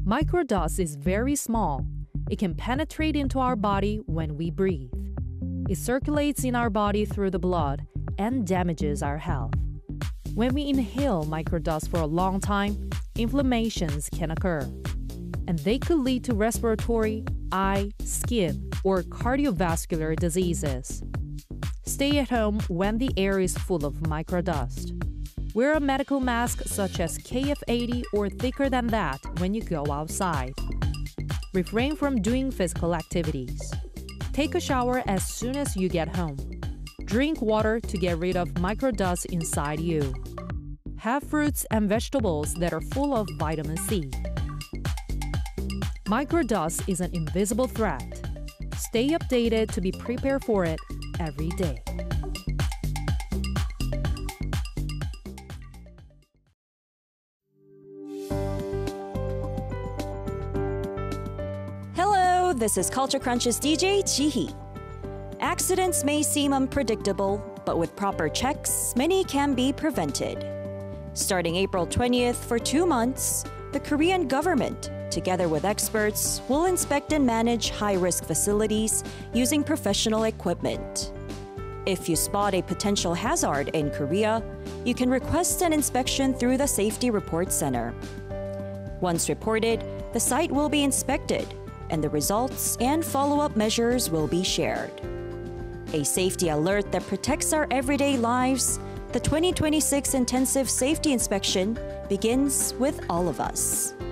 Microdust is very small. It can penetrate into our body when we breathe. It circulates in our body through the blood and damages our health. When we inhale microdust for a long time, inflammations can occur, and they could lead to respiratory, eye, skin, or cardiovascular diseases. Stay at home when the air is full of microdust. Wear a medical mask such as KF80 or thicker than that when you go outside. Refrain from doing physical activities. Take a shower as soon as you get home. Drink water to get rid of microdust inside you. Have fruits and vegetables that are full of vitamin C. Microdust is an invisible threat. Stay updated to be prepared for it every day. Hello, this is Culture Crunch's DJ Jihi. Accidents may seem unpredictable, but with proper checks, many can be prevented. Starting April 20th for 2 months, the Korean government, together with experts, will inspect and manage high-risk facilities using professional equipment. If you spot a potential hazard in Korea, you can request an inspection through the Safety Report Center. Once reported, the site will be inspected, and the results and follow-up measures will be shared. A safety alert that protects our everyday lives, the 2026 Intensive Safety Inspection begins with all of us.